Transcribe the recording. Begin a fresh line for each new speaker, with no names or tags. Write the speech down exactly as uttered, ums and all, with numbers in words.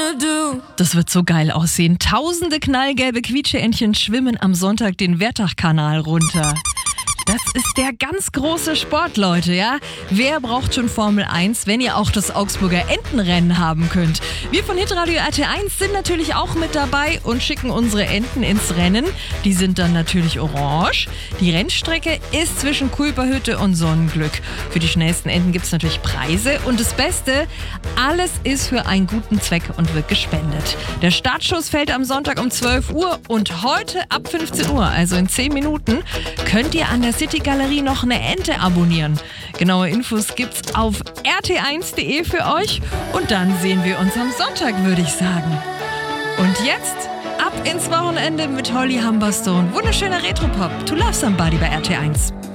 Das wird so geil aussehen. Tausende knallgelbe Quietscheentchen schwimmen am Sonntag den Wertachkanal runter. Das ist der ganz große Sport, Leute, ja? Wer braucht schon Formel eins, wenn ihr auch das Augsburger Entenrennen haben könnt? Wir von Hitradio R T eins sind natürlich auch mit dabei und schicken unsere Enten ins Rennen. Die sind dann natürlich orange. Die Rennstrecke ist zwischen Kulperhütte und Sonnenglück. Für die schnellsten Enten gibt es natürlich Preise. Und das Beste, alles ist für einen guten Zweck und wird gespendet. Der Startschuss fällt am Sonntag um zwölf Uhr und heute ab fünfzehn Uhr, also in zehn Minuten, könnt ihr an der City Galerie noch eine Ente abonnieren. Genaue Infos gibt's auf r t eins punkt d e für euch und dann sehen wir uns am Sonntag, würde ich sagen. Und jetzt ab ins Wochenende mit Holly Humberstone. Wunderschöner Retropop. To Love Somebody bei R T eins.